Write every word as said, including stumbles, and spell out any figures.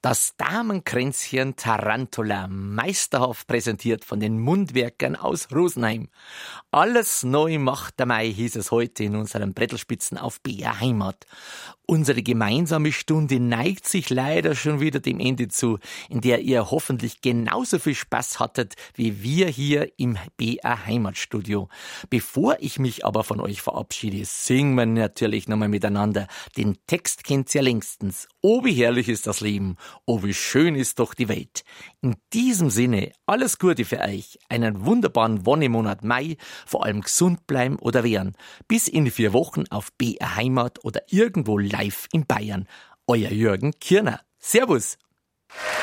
Das Damenkränzchen Tarantula, meisterhaft präsentiert von den Mundwerkern aus Rosenheim. Alles neu macht der Mai, hieß es heute in unseren Brettelspitzen auf B R Heimat. Unsere gemeinsame Stunde neigt sich leider schon wieder dem Ende zu, in der ihr hoffentlich genauso viel Spaß hattet wie wir hier im B R Heimatstudio. Bevor ich mich aber von euch verabschiede, singen wir natürlich nochmal miteinander. Den Text kennt's ja längstens. Oh, wie herrlich ist das Leben. Oh, wie schön ist doch die Welt. In diesem Sinne, alles Gute für euch. Einen wunderbaren Wonnemonat Mai. Vor allem gesund bleiben oder werden. Bis in vier Wochen auf B R Heimat oder irgendwo live in Bayern. Euer Jürgen Kirner. Servus.